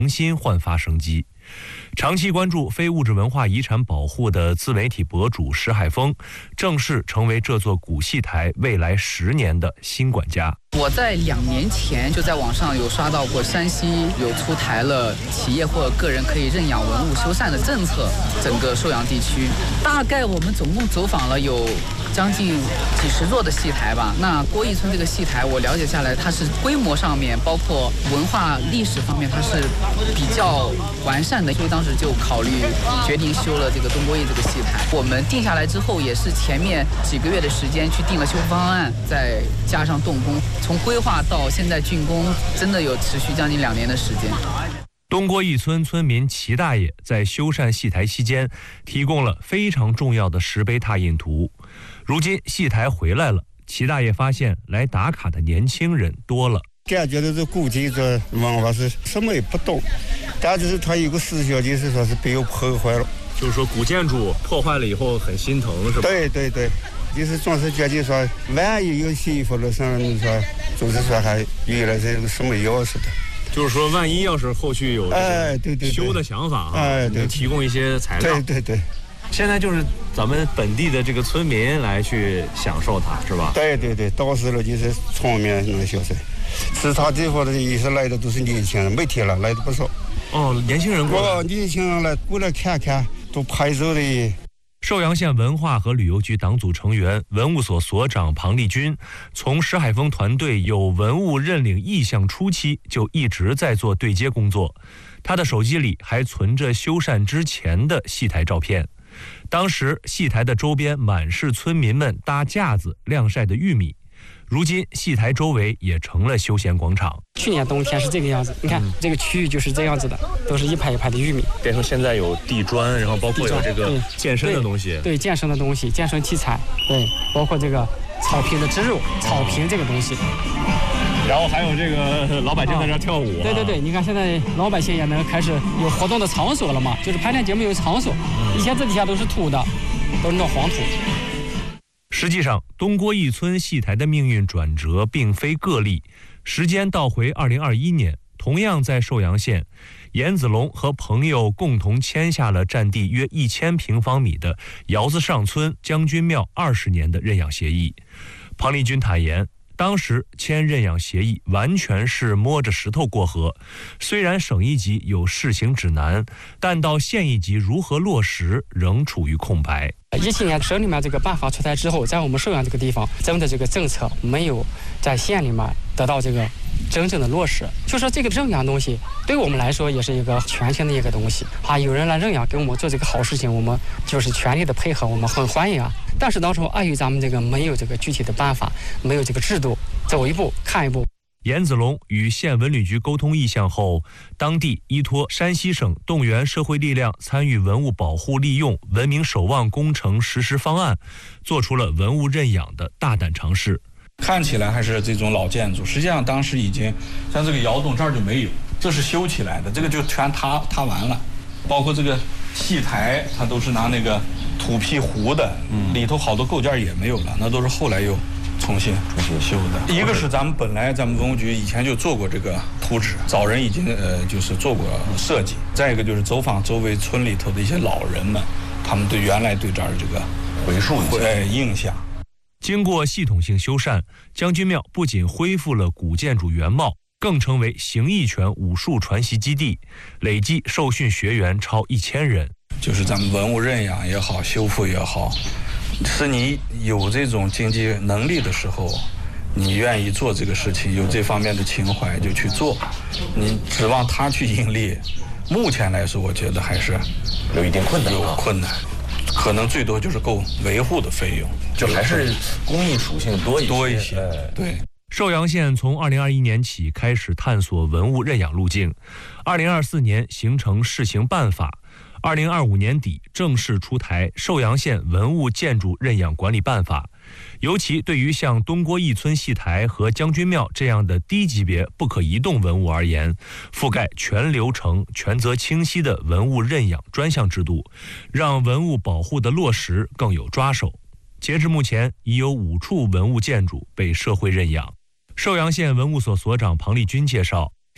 重新焕发生机。长期关注非物质文化遗产保护的自媒体博主石海峰，正式成为这座古戏台未来10年的新管家。 我在2年前就在网上有刷到过，山西有出台了企业或个人可以认养文物修缮的政策，整个寿阳地区大概我们总共走访了有将近几十座的戏台吧。那郭义村这个戏台，我了解下来，它是规模上面，包括文化历史方面，它是比较完善的，所以当时就考虑决定修了这个东郭义这个戏台。我们定下来之后，也是前面几个月的时间去定了修复方案，再加上动工，从规划到现在竣工，真的有持续将近2年的时间。 东郭义村村民齐大爷在修缮戏台期间，提供了非常重要的石碑拓印图。如今戏台回来了，齐大爷发现来打卡的年轻人多了。 感觉到这古建筑文化是什么也不懂，但就是他有个思想，就是说是被我破坏了。 就是说古建筑破坏了以后很心疼，是吧？ 对对对，就是总是觉得说万一有幸福了上，你说就是说还原来这个什么样似的。 就是说万一要是后续有对修的想法对， 提供一些材料。 对。 现在就是咱们本地的这个村民来去享受它，是吧？ 对，到时了就是村民能享受。其他地方的也是来的都是年轻人，每天来的不少。 年轻人过来。 年轻人来过来看看，都拍照的。 寿阳县文化和旅游局党组成员、文物所所长庞立军，从石海峰团队有文物认领意向初期就一直在做对接工作。他的手机里还存着修缮之前的戏台照片。当时戏台的周边满是村民们搭架子晾晒的玉米，如今戏台周围也成了休闲广场。 去年冬天是这个样子，你看这个区域就是这样子的，都是一排一排的玉米， 变成现在有地砖，然后包括有这个健身的东西， 对健身的东西、健身器材，对，包括这个草坪的植入、草坪这个东西。 然后还有这个老百姓在这跳舞。 对，你看现在老百姓也能开始有活动的场所了嘛，就是排练节目有场所。以前这底下都是土的，都是那种黄土。 实际上，东郭义村戏台的命运转折并非个例。时间倒回2021年，同样在寿阳县，严子龙和朋友共同签下了占地约1000平方米的窑子上村将军庙20年的认养协议。庞立军坦言，当时签认养协议完全是摸着石头过河，虽然省一级有试行指南，但到县一级如何落实仍处于空白。 17年省里面这个办法出台之后，在我们寿阳这个地方，咱们的这个政策没有在县里面得到这个真正的落实。就说这个认养东西对我们来说也是一个全新的一个东西有人来认养给我们做这个好事情，我们就是全力的配合，我们很欢迎但是当初碍于咱们这个没有这个具体的办法，没有这个制度，走一步看一步。 严子龙与县文旅局沟通意向后，当地依托山西省动员社会力量参与文物保护利用文明守望工程实施方案，做出了文物认养的大胆尝试。 看起来还是这种老建筑，实际上当时已经像这个窑洞这儿就没有，这是修起来的，这个就全塌完了。包括这个戏台，它都是拿那个土坯糊的，里头好多构件也没有了，那都是后来又重新修的。一个是咱们文物局以前就做过这个图纸，早人已经就是做过设计。再一个就是走访周围村里头的一些老人们，他们原来对这儿这个回溯印象。 经过系统性修缮，将军庙不仅恢复了古建筑原貌，更成为形意拳武术传习基地，累计受训学员超1000人。 就是咱们文物认养也好，修复也好，是你有这种经济能力的时候，你愿意做这个事情，有这方面的情怀就去做。你指望他去盈利，目前来说，我觉得还是有一定困难。 可能最多就是够维护的费用， 就还是公益属性多一些。 对。 寿阳县从2021年起开始探索文物认养路径，2024年形成试行办法，2025年底正式出台《寿阳县文物建筑认养管理办法》。尤其对于像东郭义村戏台和将军庙这样的低级别不可移动文物而言，覆盖全流程、权责清晰的文物认养专项制度，让文物保护的落实更有抓手。截至目前，已有5处文物建筑被社会认养。寿阳县文物所所长庞立军介绍，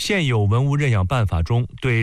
现有文物认养办法中对